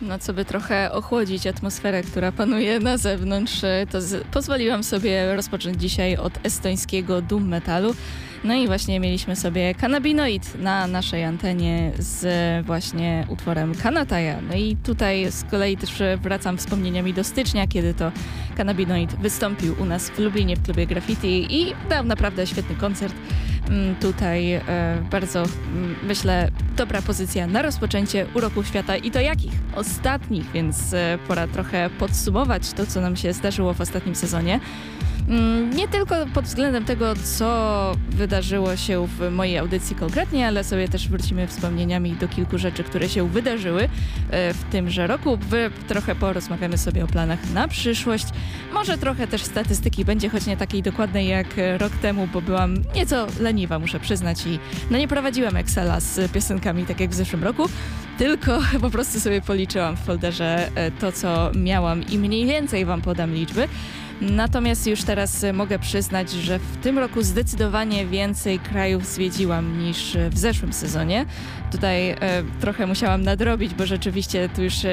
No co by trochę ochłodzić atmosferę, która panuje na zewnątrz, to pozwoliłam sobie rozpocząć dzisiaj od estońskiego doom metalu. No i właśnie mieliśmy sobie Cannabinoid na naszej antenie z właśnie utworem Kanataja. No i tutaj z kolei też wracam wspomnieniami do stycznia, kiedy to Cannabinoid wystąpił u nas w Lublinie w klubie Graffiti i dał naprawdę świetny koncert. Tutaj bardzo, myślę, dobra pozycja na rozpoczęcie Uroków Świata i to jakich? Ostatnich, więc pora trochę podsumować to, co nam się zdarzyło w ostatnim sezonie. Nie tylko pod względem tego, co wydarzyło się w mojej audycji konkretnie, ale sobie też wrócimy wspomnieniami do kilku rzeczy, które się wydarzyły w tymże roku. Trochę porozmawiamy sobie o planach na przyszłość. Może trochę też statystyki będzie, choć nie takiej dokładnej jak rok temu, bo byłam nieco leniwa, muszę przyznać, i nie prowadziłam Excela z piosenkami tak jak w zeszłym roku, tylko po prostu sobie policzyłam w folderze to, co miałam i mniej więcej wam podam liczby. Natomiast już teraz mogę przyznać, że w tym roku zdecydowanie więcej krajów zwiedziłam niż w zeszłym sezonie. Tutaj trochę musiałam nadrobić, bo rzeczywiście tu już